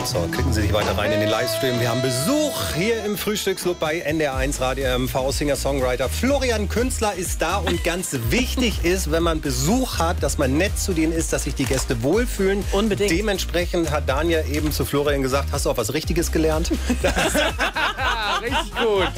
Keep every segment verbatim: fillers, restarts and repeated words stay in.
So, klicken Sie sich weiter rein in den Livestream. Wir haben Besuch hier im Frühstücksclub bei N D R eins Radio M V. Singer-Songwriter Florian Künstler ist da und ganz wichtig ist, wenn man Besuch hat, dass man nett zu denen ist, dass sich die Gäste wohlfühlen. Unbedingt. Dementsprechend hat Daniel eben zu Florian gesagt, hast du auch was Richtiges gelernt? Richtig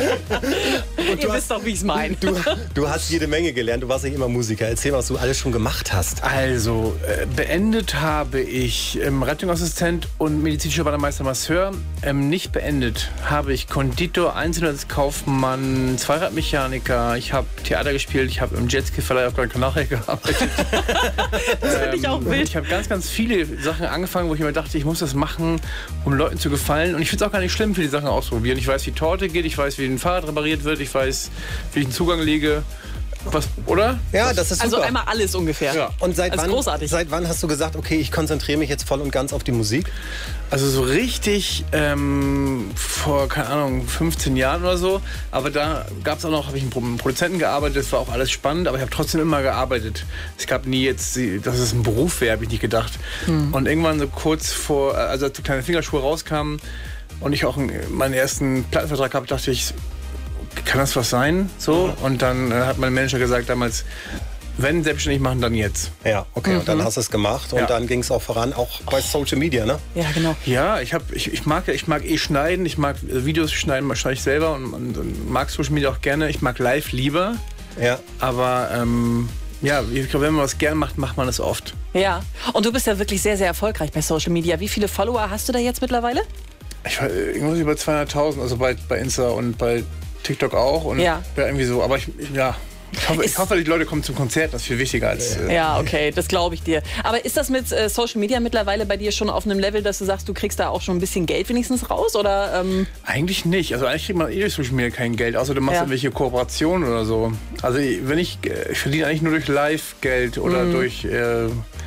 gut. Und Ihr wisst doch, wie ich es meine. Du, du hast jede Menge gelernt, du warst nicht immer Musiker. Erzähl mal, was du alles schon gemacht hast. Also, äh, beendet habe ich ähm, Rettungsassistent und medizinischer Bademeister Masseur. Ähm, nicht beendet habe ich Konditor, Einzelhandelskaufmann, Zweiradmechaniker. Ich habe Theater gespielt, ich habe im Jetski-Verleih auf Gran Canaria gearbeitet. Das finde ich auch wild. Ich habe ganz, ganz viele Sachen angefangen, wo ich immer dachte, ich muss das machen, um Leuten zu gefallen. Und ich finde es auch gar nicht schlimm, viele Sachen ausprobieren. Ich weiß, wie Torte geht, ich weiß, wie ein Fahrrad repariert wird, ich weiß, wie ich einen Zugang lege. Was, oder? Ja, das ist super. Also einmal alles ungefähr. Ja. Und seit Das ist wann, großartig. seit wann hast du gesagt, okay, ich konzentriere mich jetzt voll und ganz auf die Musik? Also so richtig ähm, vor, keine Ahnung, fünfzehn Jahren oder so. Aber da gab es auch noch, habe ich mit einem Produzenten gearbeitet, das war auch alles spannend, aber ich habe trotzdem immer gearbeitet. Es gab nie jetzt, dass es ein Beruf wäre, habe ich nicht gedacht. Hm. Und irgendwann so kurz vor, also als die kleine Fingerschuhe rauskamen und ich auch meinen ersten Plattenvertrag habe, dachte ich, kann das was sein? So. Und dann äh, hat mein Manager gesagt damals, wenn selbstständig machen, dann jetzt. Ja, okay. Mhm. Und dann hast du es gemacht und Ja. dann ging es auch voran, auch bei Social Media, ne? Ja, genau. Ja, ich, hab, ich, ich, mag, ich mag eh schneiden, ich mag Videos schneiden, schneide ich selber und, und, und mag Social Media auch gerne. Ich mag live lieber, Ja. aber ähm, ja, ich glaube, wenn man was gern macht, macht man es oft. Ja. Und du bist ja wirklich sehr, sehr erfolgreich bei Social Media. Wie viele Follower hast du da jetzt mittlerweile? Ich war irgendwas über zweihunderttausend, also bei, bei Insta und bei TikTok auch. Und Ja. ja, irgendwie so, aber ich, ich ja. Ich hoffe, ich hoffe, die Leute kommen zum Konzert, das ist viel wichtiger als... Äh, Ja, okay, das glaube ich dir. Aber ist das mit äh, Social Media mittlerweile bei dir schon auf einem Level, dass du sagst, du kriegst da auch schon ein bisschen Geld wenigstens raus? Oder, ähm Eigentlich nicht. Also eigentlich kriegt man eh durch Social Media kein Geld, außer du machst Ja. irgendwelche Kooperationen oder so. Also wenn ich, ich verdiene eigentlich nur durch Live-Geld oder Mhm. durch äh,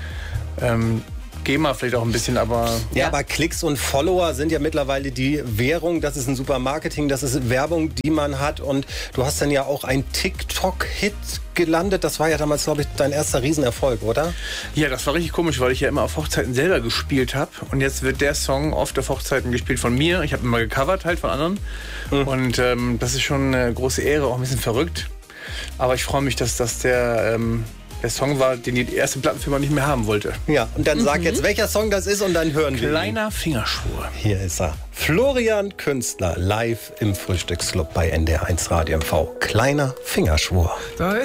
ähm, GEMA vielleicht auch ein bisschen, aber... Ja, Ja. aber Klicks und Follower sind ja mittlerweile die Währung. Das ist ein super Marketing, das ist Werbung, die man hat. Und du hast dann ja auch einen TikTok-Hit gelandet. Das war ja damals, glaube ich, dein erster Riesenerfolg, oder? Ja, das war richtig komisch, weil ich ja immer auf Hochzeiten selber gespielt habe. Und jetzt wird der Song oft auf Hochzeiten gespielt von mir. Ich habe immer gecovert halt von anderen. Mhm. Und ähm, das ist schon eine große Ehre, auch ein bisschen verrückt. Aber ich freue mich, dass das der... Ähm, der Song war, den die erste Plattenfirma nicht mehr haben wollte. Ja, und dann sag jetzt, welcher Song das ist und dann hören wir ihn. Kleiner Fingerschwur. Hier ist er. Florian Künstler, live im Frühstücksclub bei N D R eins Radio M V. Kleiner Fingerschwur.